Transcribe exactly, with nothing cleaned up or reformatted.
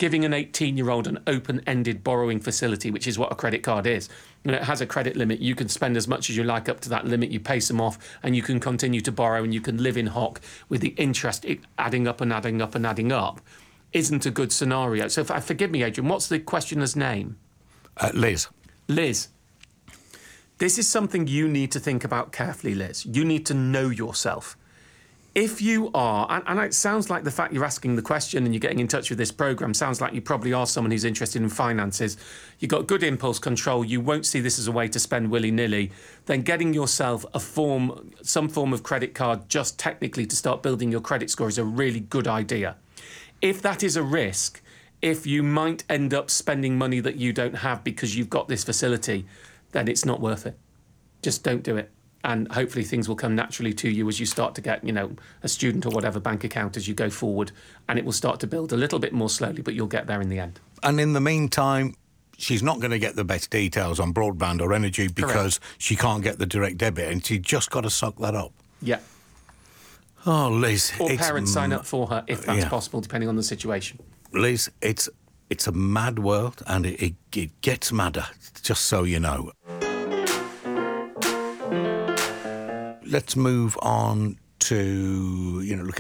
giving an eighteen-year-old an open-ended borrowing facility, which is what a credit card is. And it has a credit limit. You can spend as much as you like up to that limit. You pay some off, and you can continue to borrow, and you can live in hock with the interest adding up and adding up and adding up. Isn't a good scenario. So, if, forgive me, Adrian, what's the questioner's name? Uh, Liz. Liz. This is something you need to think about carefully, Liz. You need to know yourself. If you are, and, and it sounds like the fact you're asking the question and you're getting in touch with this programme sounds like you probably are someone who's interested in finances, you've got good impulse control, you won't see this as a way to spend willy-nilly, then getting yourself a form, some form of credit card just technically to start building your credit score is a really good idea. If that is a risk, if you might end up spending money that you don't have because you've got this facility, then it's not worth it. Just don't do it. And hopefully things will come naturally to you as you start to get, you know, a student or whatever bank account as you go forward, and it will start to build a little bit more slowly, but you'll get there in the end. And in the meantime, she's not going to get the best details on broadband or energy because Correct. She can't get the direct debit, and she just got to suck that up. Yeah. Oh, Liz. Or parents m- sign up for her if that's yeah. possible, depending on the situation. Liz, it's it's a mad world, and it, it, it gets madder, just so you know. Let's move on to, you know, look